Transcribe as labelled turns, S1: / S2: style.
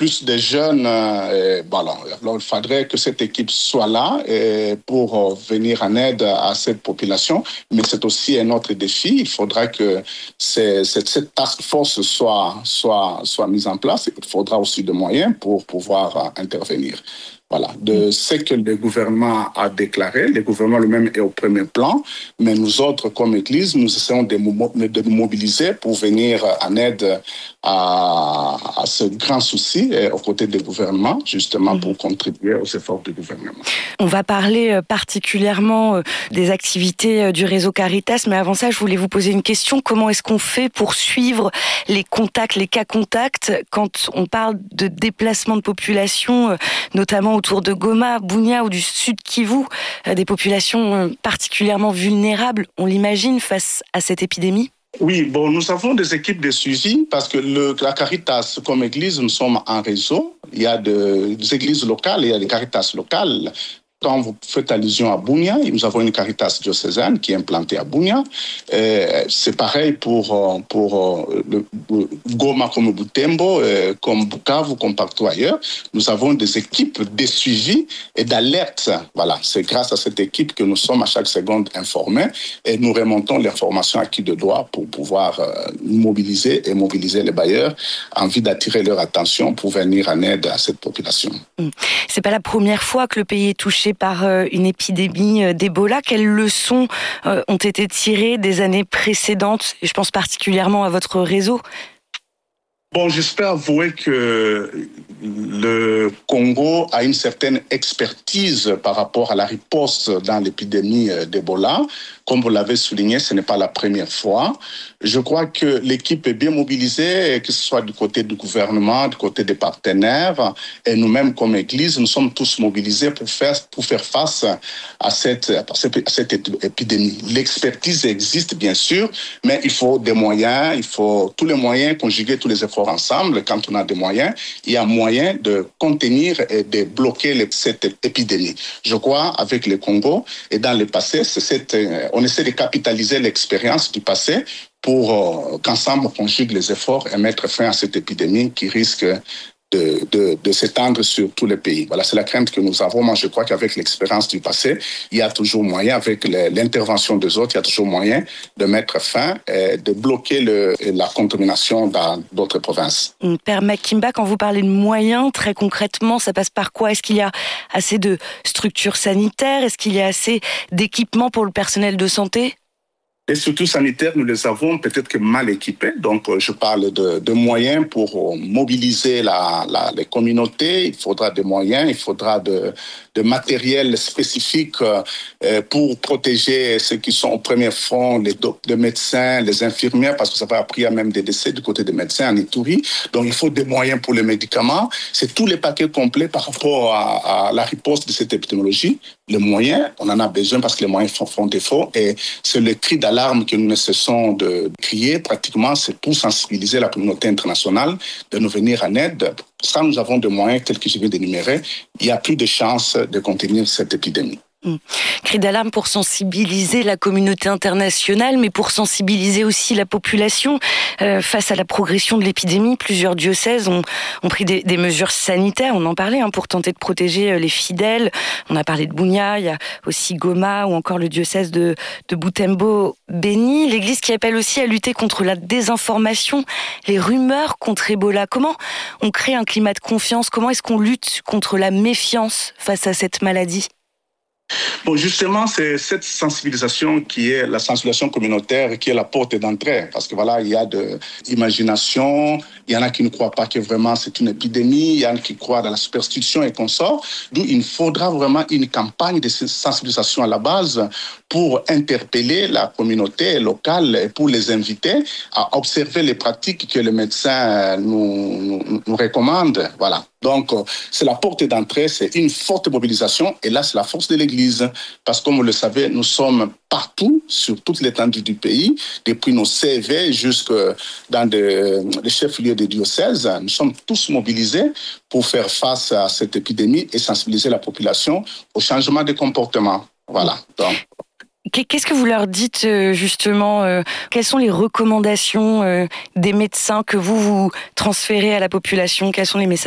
S1: plus de jeunes. Alors, il faudrait que cette équipe soit là pour venir en aide à cette population. Mais c'est aussi un autre défi. Il faudra que cette task force soit mise en place. Il faudra aussi des moyens pour pouvoir intervenir. Voilà, de ce que le gouvernement a déclaré, le gouvernement lui-même est au premier plan, mais nous autres, comme Église, nous essayons de nous mobiliser pour venir en aide à ce grand souci aux côtés du gouvernement, justement pour contribuer aux efforts du gouvernement.
S2: On va parler particulièrement des activités du réseau Caritas, mais avant ça, je voulais vous poser une question. Comment est-ce qu'on fait pour suivre les contacts, les cas contacts, quand on parle de déplacement de population, notamment autour de Goma, Bunia ou du sud Kivu, des populations particulièrement vulnérables, on l'imagine, face à cette épidémie?
S1: Oui, nous avons des équipes de suivi parce que la Caritas, comme église, nous sommes en réseau. Il y a des églises locales, il y a des Caritas locales. Quand vous faites allusion à Bunia, nous avons une Caritas diocésaine qui est implantée à Bunia. C'est pareil pour le Goma comme Butembo, comme Bukavu, comme partout ailleurs. Nous avons des équipes de suivi et d'alerte. Voilà, c'est grâce à cette équipe que nous sommes à chaque seconde informés et nous remontons l'information à qui de droit pour pouvoir mobiliser les bailleurs en vue d'attirer leur attention pour venir en aide à cette population.
S2: C'est pas la première fois que le pays est touché par une épidémie d'Ebola. Quelles leçons ont été tirées des années précédentes? Et je pense particulièrement à votre réseau.
S1: J'espère avouer que le Congo a une certaine expertise par rapport à la riposte dans l'épidémie d'Ebola. Comme vous l'avez souligné, ce n'est pas la première fois. Je crois que l'équipe est bien mobilisée, que ce soit du côté du gouvernement, du côté des partenaires, et nous-mêmes comme Église, nous sommes tous mobilisés pour faire face à cette épidémie. L'expertise existe bien sûr, mais il faut des moyens, il faut tous les moyens, conjuguer tous les efforts ensemble. Quand on a des moyens, il y a moyen de contenir et de bloquer cette épidémie. Je crois avec le Congo et dans le passé, on essaie de capitaliser l'expérience du passé pour qu'ensemble on conjugue les efforts et mettre fin à cette épidémie qui risque de s'étendre sur tous les pays. Voilà, c'est la crainte que nous avons. Moi, je crois qu'avec l'expérience du passé, il y a toujours moyen, avec l'intervention des autres, il y a toujours moyen de mettre fin et de bloquer la contamination dans d'autres provinces.
S2: Père Makimba, quand vous parlez de moyens, très concrètement, ça passe par quoi? Est-ce qu'il y a assez de structures sanitaires? Est-ce qu'il y a assez d'équipements pour le personnel de santé?
S1: Les structures sanitaires, nous les avons peut-être que mal équipées. Donc, je parle de moyens pour mobiliser les communautés. Il faudra des moyens, il faudra de matériel spécifique pour protéger ceux qui sont au premier front, les médecins, les infirmières, parce que ça va après à même des décès du côté des médecins en Ituri. Donc, il faut des moyens pour les médicaments. C'est tous les paquets complets par rapport à la riposte de cette épidémiologie. Les moyens, on en a besoin parce que les moyens font défaut et c'est le cri d'alarme que nous ne cessons de crier pratiquement, c'est pour sensibiliser la communauté internationale de nous venir en aide. Ça, nous avons des moyens tels que je viens d'énumérer. Il y a plus de chances de contenir cette épidémie.
S2: Cri d'alarme pour sensibiliser la communauté internationale, mais pour sensibiliser aussi la population face à la progression de l'épidémie. Plusieurs diocèses ont pris des mesures sanitaires, on en parlait, pour tenter de protéger les fidèles. On a parlé de Bunia, il y a aussi Goma ou encore le diocèse de Butembo Béni. L'Église qui appelle aussi à lutter contre la désinformation, les rumeurs contre Ebola. Comment on crée un climat de confiance? Comment est-ce qu'on lutte contre la méfiance face à cette maladie?
S1: Justement, c'est cette sensibilisation qui est la sensibilisation communautaire qui est la porte d'entrée. Parce que voilà, il y a de l'imagination, il y en a qui ne croient pas que vraiment c'est une épidémie, il y en a qui croient dans la superstition et consorts. D'où il faudra vraiment une campagne de sensibilisation à la base pour interpeller la communauté locale et pour les inviter à observer les pratiques que les médecins nous recommandent. Voilà. Donc, c'est la porte d'entrée, c'est une forte mobilisation. Et là, c'est la force de l'Église. Parce que, comme vous le savez, nous sommes partout, sur toute l'étendue du pays, depuis nos CV jusque dans les chefs-lieux des diocèses. Nous sommes tous mobilisés pour faire face à cette épidémie et sensibiliser la population au changement de comportement. Voilà. Donc,
S2: qu'est-ce que vous leur dites justement? Quelles sont les recommandations des médecins que vous transférez à la population? Quels sont les messages